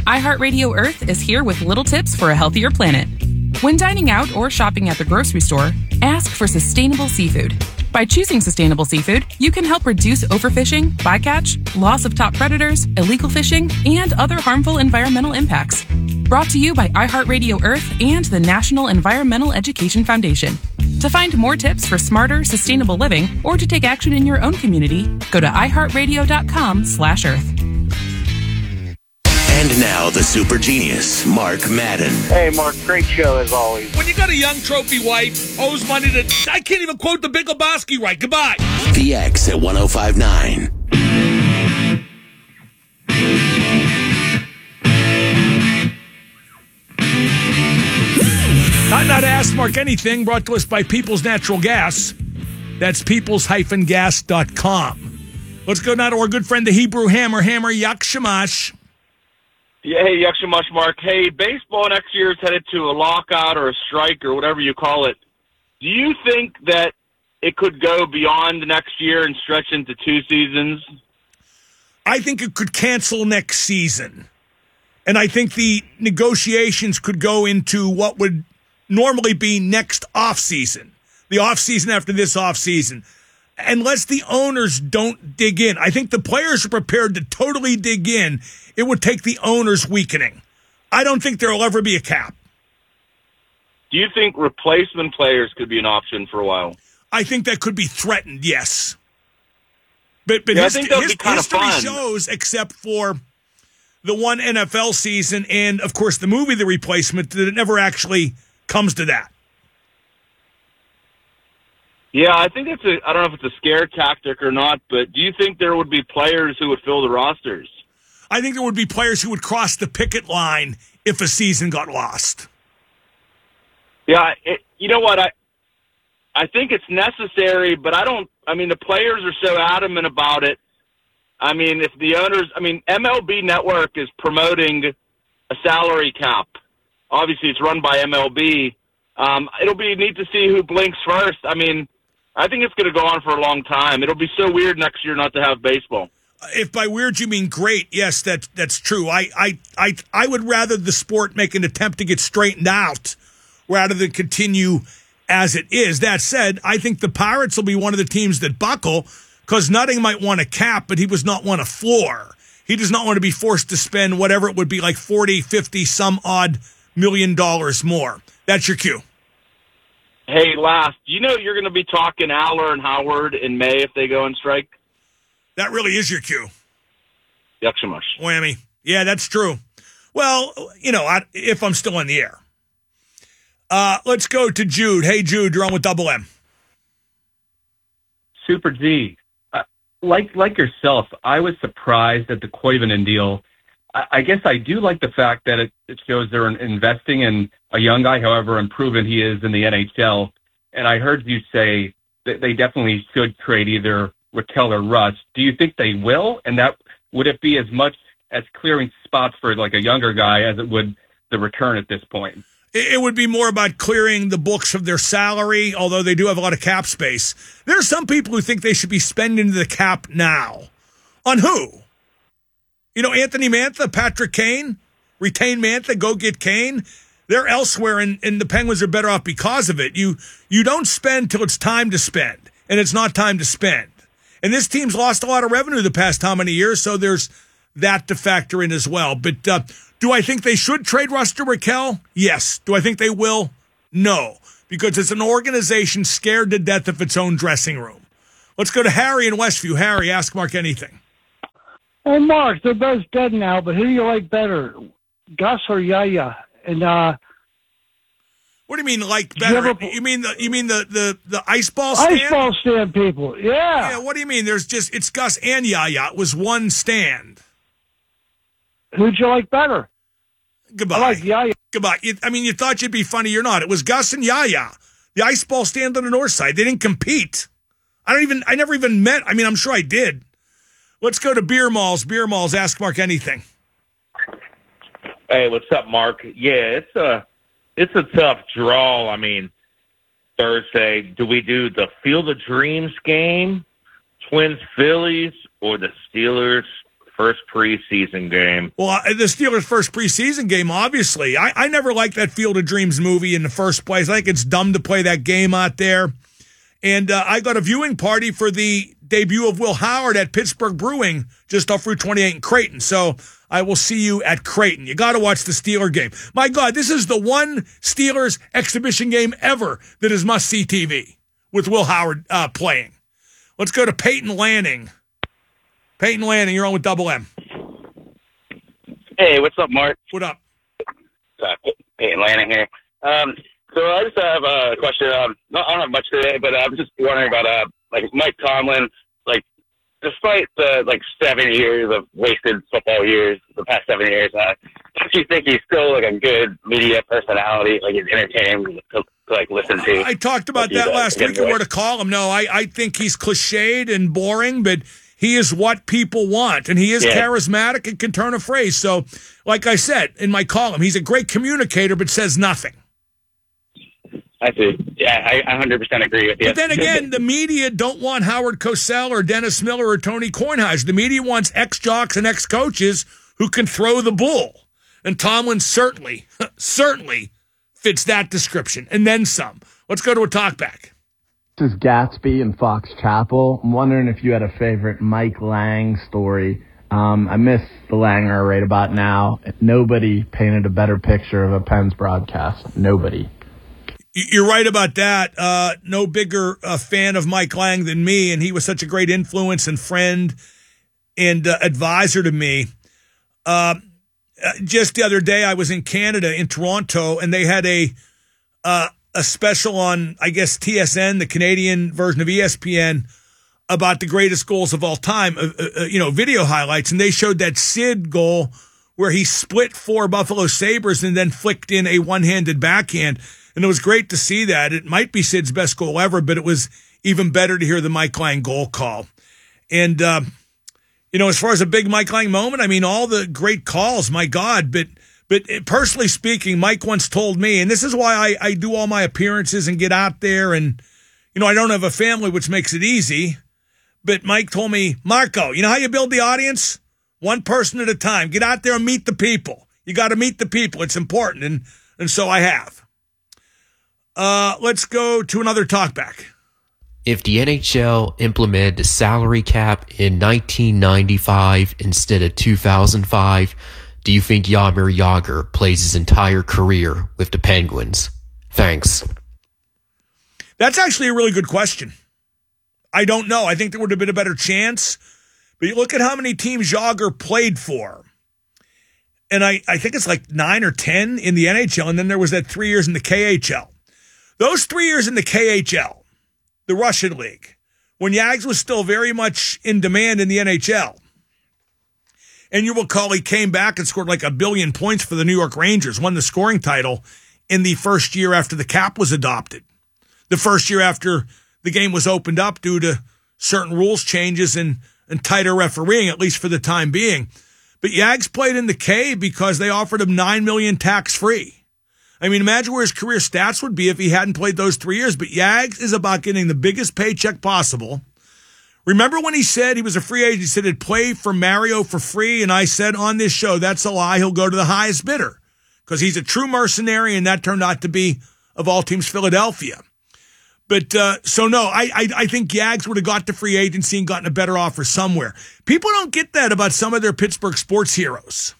iHeartRadio Earth is here with little tips for a healthier planet. When dining out or shopping at the grocery store, ask for sustainable seafood. By choosing sustainable seafood, you can help reduce overfishing, bycatch, loss of top predators, illegal fishing, and other harmful environmental impacts. Brought to you by iHeartRadio Earth and the National Environmental Education Foundation. To find more tips for smarter, sustainable living, or to take action in your own community, go to iHeartRadio.com/Earth. And now, the super genius, Mark Madden. Hey, Mark, great show as always. When you got a young trophy wife, owes money to... I can't even quote the Big Lebowski right. Goodbye. The X at 105.9. Not Ask Mark Anything, brought to us by People's Natural Gas. That's peoples-gas.com. Let's go now to our good friend, the Hebrew Hammer. Hammer, Yak Shamash. Yeah, hey, Yuckshamush, Mark. Hey, baseball next year is headed to a lockout or a strike or whatever you call it. Do you think that it could go beyond next year and stretch into 2 seasons? I think it could cancel next season. And I think the negotiations could go into what would normally be next offseason, the offseason after this offseason. Unless the owners don't dig in. I think the players are prepared to totally dig in. It would take the owners weakening. I don't think there will ever be a cap. Do you think replacement players could be an option for a while? I think that could be threatened, yes. But yeah, I think that would be kind of history fun. shows, except for the one NFL season and, of course, the movie The Replacement, that it never actually comes to that. Yeah, I think I don't know if it's a scare tactic or not, but do you think there would be players who would fill the rosters? I think there would be players who would cross the picket line if a season got lost. Yeah, you know what? I think it's necessary, but the players are so adamant about it. I mean, if the owners, MLB Network is promoting a salary cap. Obviously, it's run by MLB. It'll be neat to see who blinks first. I think it's going to go on for a long time. It'll be so weird next year not to have baseball. If by weird you mean great, yes, that's true. I would rather the sport make an attempt to get straightened out rather than continue as it is. That said, I think the Pirates will be one of the teams that buckle because Nutting might want a cap, but he does not want a floor. He does not want to be forced to spend whatever it would be, like 40, 50, some odd $1 million more. That's your cue. Hey, last, you're going to be talking Aller and Howard in May if they go on strike? That really is your cue. Yuckshamush. Whammy. Yeah, that's true. Well, if I'm still in the air. Let's go to Jude. Hey, Jude, you're on with Double M. Super G. Like yourself, I was surprised at the Koivunen deal. I guess I do like the fact that it shows they're investing in a young guy, however unproven he is in the NHL. And I heard you say that they definitely should trade either Raquel or Russ. Do you think they will? And that would it be as much as clearing spots for like a younger guy as it would the return at this point? It would be more about clearing the books of their salary, although they do have a lot of cap space. There are some people who think they should be spending the cap now. On who? Anthony Mantha, Patrick Kane, retain Mantha, go get Kane. They're elsewhere, and the Penguins are better off because of it. You don't spend till it's time to spend, and it's not time to spend. And this team's lost a lot of revenue the past how many years, so there's that to factor in as well. But do I think they should trade Russ to Raquel? Yes. Do I think they will? No, because it's an organization scared to death of its own dressing room. Let's go to Harry in Westview. Harry, ask Mark anything. Hey, Mark, they're both dead now, but who do you like better, Gus or Yaya? And what do you mean like better? You mean the ice ball stand? Ice ball stand people, yeah. Yeah, what do you mean? It's Gus and Yaya. It was one stand. Who'd you like better? Goodbye. I like Yaya. Goodbye. You thought you'd be funny. You're not. It was Gus and Yaya. The ice ball stand on the north side. They didn't compete. I never even met. I'm sure I did. Let's go to Beer Malls. Beer Malls, ask Mark anything. Hey, what's up, Mark? Yeah, it's a tough draw. Thursday, do we do the Field of Dreams game, Twins Phillies, or the Steelers first preseason game? Well, the Steelers' first preseason game, obviously. I never liked that Field of Dreams movie in the first place. I think it's dumb to play that game out there. And I got a viewing party for the debut of Will Howard at Pittsburgh Brewing just off Route 28 in Creighton. So I will see you at Creighton. You got to watch the Steeler game. My God, this is the one Steelers exhibition game ever that is must-see TV with Will Howard playing. Let's go to Peyton Lanning. Peyton Lanning, you're on with Double M. Hey, what's up, Mark? What up? Peyton Lanning here. So I just have a question. I don't have much today, but I'm just wondering about like Mike Tomlin. Like, despite the 7 years of wasted football years, the past 7 years, don't you think he's still like a good media personality? Like, he's entertaining to listen to. I talked about that last week and where to call him. No, I think he's cliched and boring, but he is what people want, and he is charismatic and can turn a phrase. So, like I said in my column, he's a great communicator but says nothing. I see. Yeah, I 100% agree with you. But then again, the media don't want Howard Cosell or Dennis Miller or Tony Kornheiser. The media wants ex-jocks and ex-coaches who can throw the bull. And Tomlin certainly fits that description, and then some. Let's go to a talkback. This is Gatsby in Fox Chapel. I'm wondering if you had a favorite Mike Lang story. I miss the Langer right about now. Nobody painted a better picture of a Pens broadcast. Nobody. You're right about that. No bigger fan of Mike Lang than me, and he was such a great influence and friend and advisor to me. Just the other day, I was in Canada, in Toronto, and they had a special on, I guess, TSN, the Canadian version of ESPN, about the greatest goals of all time, video highlights. And they showed that Sid goal where he split 4 Buffalo Sabres and then flicked in a one-handed backhand. And it was great to see that. It might be Sid's best goal ever, but it was even better to hear the Mike Lang goal call. And, as far as a big Mike Lang moment, I mean, all the great calls, my God. But personally speaking, Mike once told me, and this is why I do all my appearances and get out there. And, I don't have a family, which makes it easy. But Mike told me, Marco, you know how you build the audience? One person at a time. Get out there and meet the people. You got to meet the people. It's important. And so I have. Let's go to another talkback. If the NHL implemented a salary cap in 1995 instead of 2005, do you think Jaromir Jagr plays his entire career with the Penguins? Thanks. That's actually a really good question. I don't know. I think there would have been a better chance. But you look at how many teams Jagr played for. And I think it's like 9 or 10 in the NHL, and then there was that 3 years in the KHL. Those 3 years in the KHL, the Russian League, when Yags was still very much in demand in the NHL, and you will recall he came back and scored like 1 billion points for the New York Rangers, won the scoring title in the first year after the cap was adopted, the first year after the game was opened up due to certain rules changes and tighter refereeing, at least for the time being. But Yags played in the K because they offered him $9 million tax-free. I mean, imagine where his career stats would be if he hadn't played those 3 years. But Yags is about getting the biggest paycheck possible. Remember when he said he was a free agent, he said he'd play for Mario for free? And I said on this show, that's a lie. He'll go to the highest bidder because he's a true mercenary, and that turned out to be, of all teams, Philadelphia. But so, no, I think Yags would have got to free agency and gotten a better offer somewhere. People don't get that about some of their Pittsburgh sports heroes.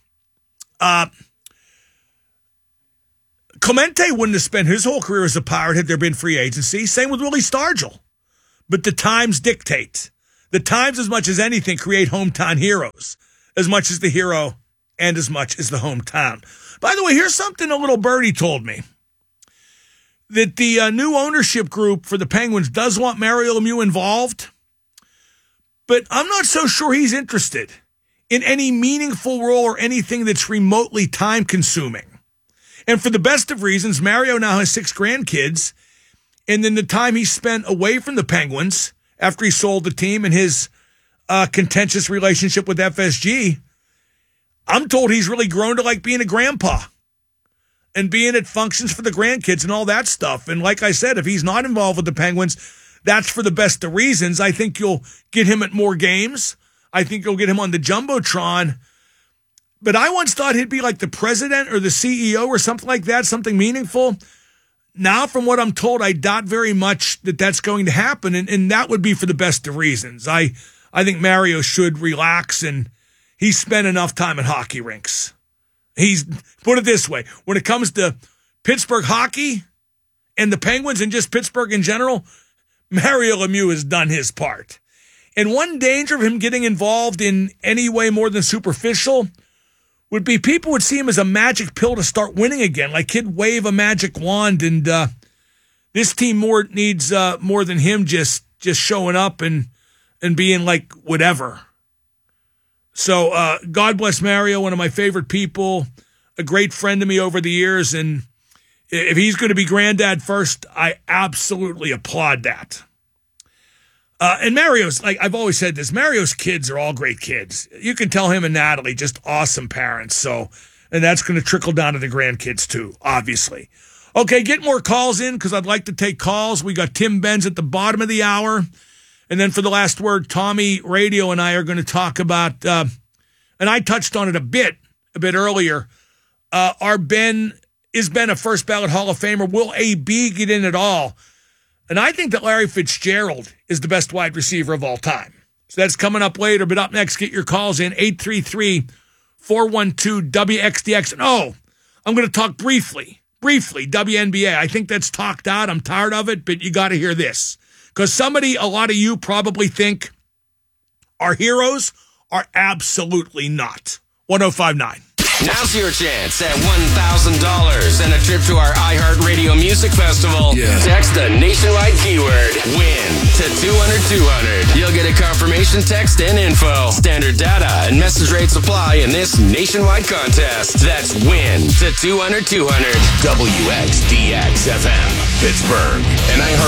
Clemente wouldn't have spent his whole career as a Pirate had there been free agency. Same with Willie Stargell. But the times dictate. The times, as much as anything, create hometown heroes, as much as the hero and as much as the hometown. By the way, here's something a little birdie told me. That the new ownership group for the Penguins does want Mario Lemieux involved, but I'm not so sure he's interested in any meaningful role or anything that's remotely time-consuming. And for the best of reasons, Mario now has 6 grandkids, and then the time he spent away from the Penguins after he sold the team and his contentious relationship with FSG, I'm told he's really grown to like being a grandpa and being at functions for the grandkids and all that stuff. And like I said, if he's not involved with the Penguins, that's for the best of reasons. I think you'll get him at more games. I think you'll get him on the Jumbotron. But I once thought he'd be like the president or the CEO or something like that, something meaningful. Now, from what I'm told, I doubt very much that that's going to happen, and that would be for the best of reasons. I think Mario should relax, and he's spent enough time at hockey rinks. He's, put it this way, when it comes to Pittsburgh hockey and the Penguins and just Pittsburgh in general, Mario Lemieux has done his part. And one danger of him getting involved in any way more than superficial would be people would see him as a magic pill to start winning again, like he'd wave a magic wand, and this team needs more than him just showing up and being like whatever. So God bless Mario, one of my favorite people, a great friend to me over the years, and if he's going to be granddad first, I absolutely applaud that. And Mario's, like I've always said this, Mario's kids are all great kids. You can tell him and Natalie, just awesome parents. So, and that's going to trickle down to the grandkids too, obviously. Okay, get more calls in because I'd like to take calls. We got Tim Benz at the bottom of the hour. And then for the last word, Tommy Radio and I are going to talk about, and I touched on it a bit earlier, is Ben a first ballot Hall of Famer? Will AB get in at all? And I think that Larry Fitzgerald is the best wide receiver of all time. So that's coming up later. But up next, get your calls in, 833-412-WXDX. And I'm going to talk briefly, WNBA. I think that's talked out. I'm tired of it, but you got to hear this. Because a lot of you probably think our heroes are absolutely not. 105.9. Now's your chance at $1,000 and a trip to our iHeartRadio Music Festival. Yeah. Text the nationwide keyword WIN to 200-200. You'll get a confirmation text and info. Standard data and message rates apply in this nationwide contest. That's WIN to 200-200. WXDX FM, Pittsburgh, an iHeart